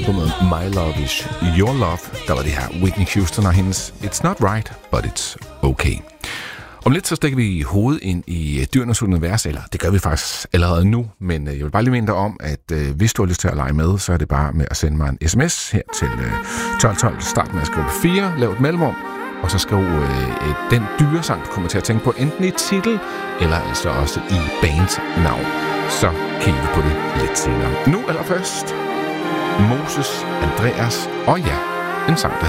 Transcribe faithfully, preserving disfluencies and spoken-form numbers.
På med My Love Is Your Love, der var det her Whitney Houston og hendes It's Not Right, But It's Okay. Om lidt så stikker vi hovedet ind i dyrenes univers, eller det gør vi faktisk allerede nu, men jeg vil bare lige minde dig om, at øh, hvis du har lyst til at lege med, så er det bare med at sende mig en sms her til øh, tolv tolv. Start med at skrive fire, lav et mellemrum, og så skriv øh, den dyresang, du kommer til at tænke på, enten i titel, eller altså også i bandnavn. Så kigger vi på det lidt senere. Nu allerførst Moses, Andreas og ja, en sang, der